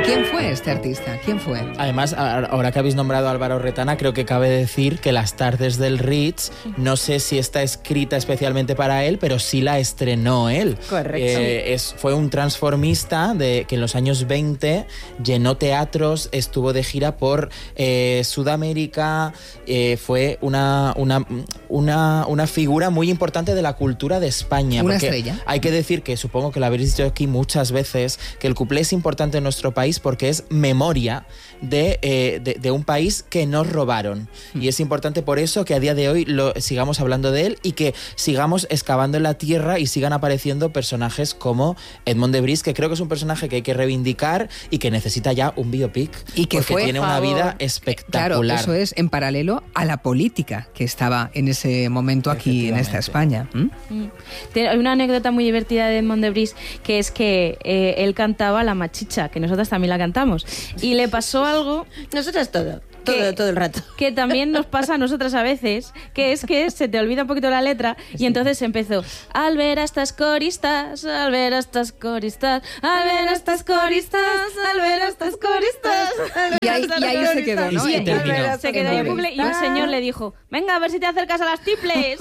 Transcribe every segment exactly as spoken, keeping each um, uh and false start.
quién fue este artista? ¿Quién fue? Además, ahora que habéis nombrado a Álvaro Retana, creo que cabe decir que Las tardes del Ritz, no sé si está escrita especialmente para él, pero sí la estrenó él. Correcto. Eh, es, fue un transformista de, que en los años veinte llenó teatros, estuvo de gira por eh, Sudamérica, eh, fue una, una, una, una figura muy importante de la cultura de España. Una porque estrella. Hay que decir que, supongo que lo habréis dicho aquí muchas veces, que el cuplé es importante en nuestro país porque es memoria de, eh, de, de un país que nos robaron. Mm. Y es importante por eso que a día de hoy lo, sigamos hablando de él y que sigamos excavando en la tierra y sigan apareciendo personajes como Edmond de Bris, que creo que es un personaje que hay que reivindicar y que necesita ya un biopic y que porque fue, tiene una vida espectacular. Claro, eso es en paralelo a la política que estaba en ese momento aquí en esta España. ¿Mm? Mm. Hay una anécdota muy divertida de Edmond de Bris, que es que eh, él cantaba La Machicha, que nosotras también la cantamos, y le pasó algo... Nosotras todo. Que, todo, todo el rato. Que también nos pasa a nosotras a veces, que es que se te olvida un poquito la letra y entonces empezó: al ver a estas coristas, al ver a estas coristas, al ver a estas coristas, al ver a estas coristas. Y ahí, y ahí se quedó, ¿no? Y sí, y terminó. se quedó en bucle y un señor le dijo: venga, a ver si te acercas a las tiples.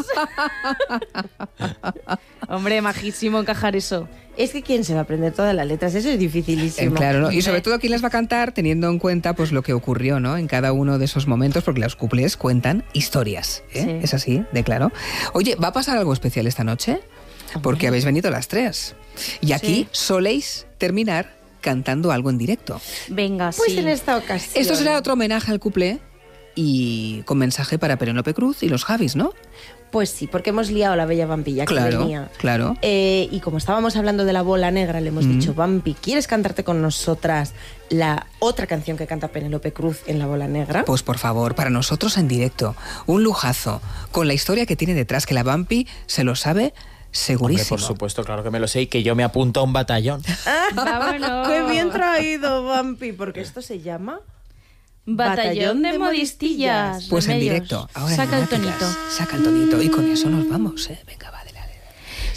Hombre, majísimo encajar eso. Es que ¿quién se va a aprender todas las letras? Eso es dificilísimo. Eh, claro, ¿no? Y sobre todo quién las va a cantar teniendo en cuenta pues lo que ocurrió, ¿no? En cada uno de esos momentos, porque los cuplés cuentan historias, ¿eh? Sí. Es así, de claro. Oye, ¿va a pasar algo especial esta noche? Porque habéis venido las tres. Y aquí sí. soléis terminar cantando algo en directo. Venga, sí. Pues en esta ocasión. Esto será otro homenaje al cuplé y con mensaje para Penélope Cruz y los Javis, ¿no? Pues sí, porque hemos liado a la bella Vampi ya que claro, venía. Claro, eh, y como estábamos hablando de la bola negra, le hemos mm. dicho: Vampi, ¿quieres cantarte con nosotras la otra canción que canta Penélope Cruz en la bola negra? Pues por favor, para nosotros en directo, un lujazo, con la historia que tiene detrás, que la Vampi se lo sabe segurísimo. Hombre, por supuesto, claro que me lo sé y que yo me apunto a un batallón. ¡Vámonos! ¡Qué bien traído, Vampi! Porque esto se llama... Batallón, Batallón de, de modistillas. Pues en directo. Ahora saca el tonito. Saca el tonito y con eso nos vamos, ¿eh? Venga.